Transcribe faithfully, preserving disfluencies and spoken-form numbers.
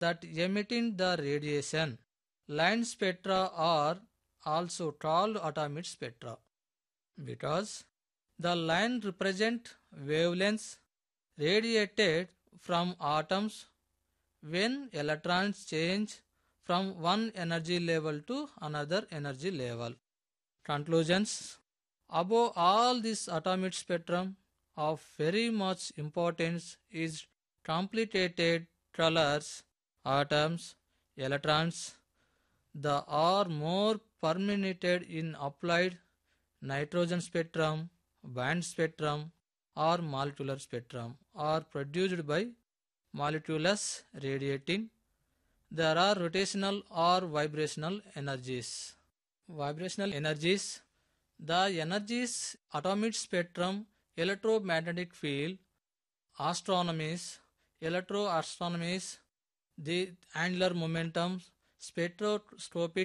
that emitting the radiation. Line spectra are also called atomic spectra because the line represent wavelengths radiated from atoms when electrons change from one energy level to another energy level. Conclusions. Above all, this atomic spectrum of very much importance is complicated colors, atoms, electrons. The are more permeated in applied nitrogen spectrum, band spectrum, or molecular spectrum are produced by molecules radiating. There are rotational or vibrational energies. Vibrational energies. The energies atomic spectrum, electromagnetic field, astronomies, electroastronomies, the angular momentum, spectroscopic